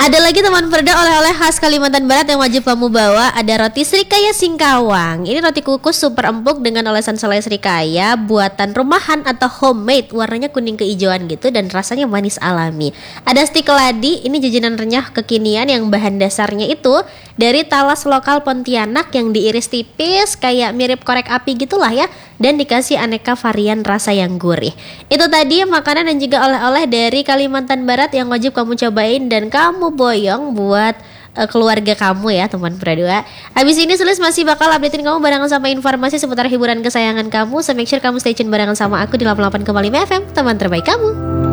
Ada lagi teman Perda oleh-oleh khas Kalimantan Barat yang wajib kamu bawa. Ada roti Srikaya Singkawang. Ini roti kukus super empuk dengan olesan selai Srikaya buatan rumahan atau homemade. Warnanya kuning kehijauan gitu dan rasanya manis alami. Ada stik keladi, ini jajanan renyah kekinian yang bahan dasarnya itu dari talas lokal Pontianak yang diiris tipis kayak mirip korek api gitulah ya, dan dikasih aneka varian rasa yang gurih. Itu tadi makanan dan juga oleh-oleh dari Kalimantan Barat yang wajib kamu cobain dan kamu boyong buat keluarga kamu ya teman Pradua. Habis ini Sulis masih bakal updatein kamu barengan sama informasi seputar hiburan kesayangan kamu. So make sure kamu stay tune barengan sama aku di 88,5 FM, teman terbaik kamu.